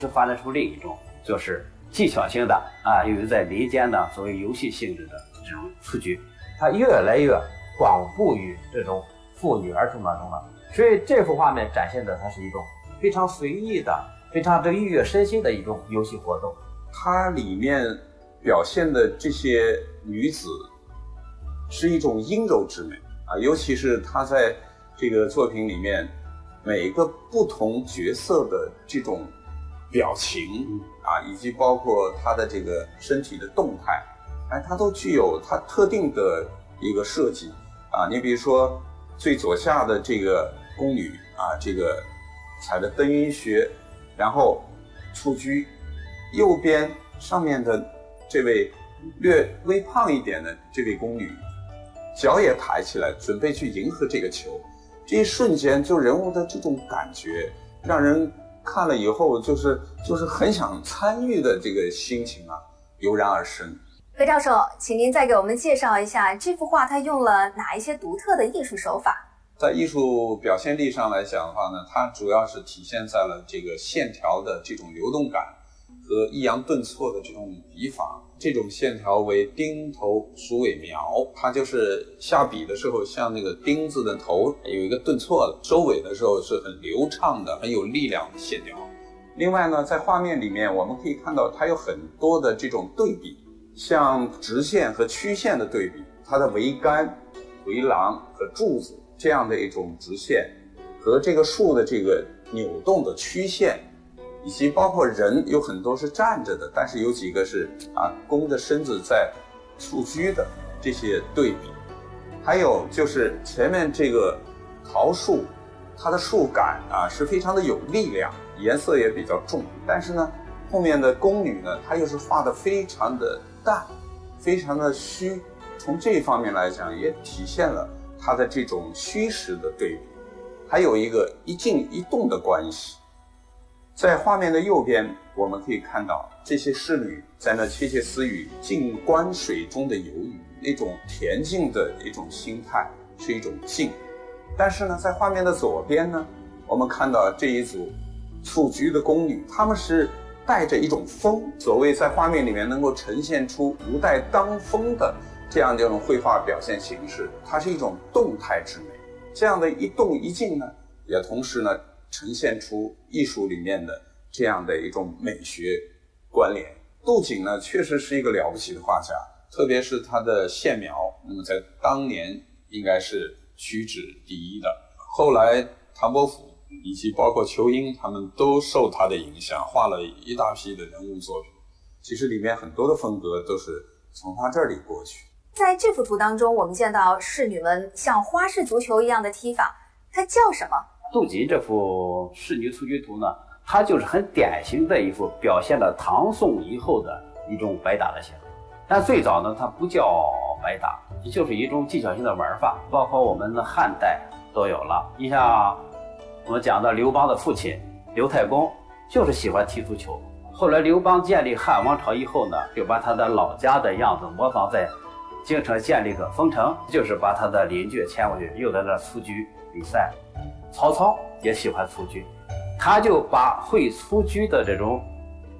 就发展出另一种就是技巧性的由于在民间的所谓游戏性质的这种蹴鞠，它越来越广布于这种妇女儿童当中了。所以这幅画面展现的它是一种非常随意的、非常愉悦身心的一种游戏活动。 它里面表现的这些女子是一种阴柔之美尤其是她在这个作品里面每个不同角色的这种表情以及包括她的这个身体的动态，它都具有它特定的一个设计你比如说最左下的这个宫女这个踩着登云靴，然后蹴鞠，右边上面的这位略微胖一点的这位宫女，脚也抬起来准备去迎合这个球，这一瞬间就人物的这种感觉让人看了以后就是很想参与的这个心情油然而生。 何教授，请您再给我们介绍一下这幅画它用了哪一些独特的艺术手法？ 在艺术表现力上来讲的话呢，它主要是体现在了这个线条的这种流动感和抑扬顿挫的这种笔法。这种线条为钉头鼠尾描，它就是下笔的时候像那个钉子的头有一个顿挫的，收尾的时候是很流畅的、很有力量的线条。另外呢，在画面里面我们可以看到它有很多的这种对比，像直线和曲线的对比，它的桅杆、围廊和柱子这样的一种直线，和这个树的这个扭动的曲线，以及包括人有很多是站着的，但是有几个是弓着身子在蹴鞠的这些对比。还有就是前面这个桃树，它的树干是非常的有力量，颜色也比较重，但是呢后面的宫女呢，她又是画的非常的淡，非常的虚，从这方面来讲也体现了它的这种虚实的对比。还有一个一静一动的关系。在画面的右边我们可以看到这些侍女在那窃窃私语，静观水中的游鱼，那种恬静的一种心态，是一种静。但是呢在画面的左边呢，我们看到这一组蹴鞠的宫女，她们是带着一种风，所谓在画面里面能够呈现出如待当风的这样的一种绘画表现形式，它是一种动态之美。这样的一动一静呢，也同时呢呈现出艺术里面的这样的一种美学关联。杜景呢确实是一个了不起的画家，特别是他的线描，那么在当年应该是屈指第一的。后来唐伯虎以及包括仇英他们都受他的影响，画了一大批的人物作品。其实里面很多的风格都是从他这里过去。 在这幅图当中，我们见到侍女们像花式足球一样的踢法，它叫什么？ 杜锦这幅侍女蹴鞠图呢，它就是很典型的一幅表现了唐宋以后的一种白打的写法。但最早呢它不叫白打，就是一种技巧性的玩法，包括我们的汉代都有了。你像我们讲的刘邦的父亲刘太公就是喜欢踢足球，后来刘邦建立汉王朝以后呢，就把他的老家的样子模仿在京城建立个封城，就是把他的邻居迁过去，又在那蹴鞠比赛。曹操也喜欢蹴鞠，他就把会蹴鞠的这种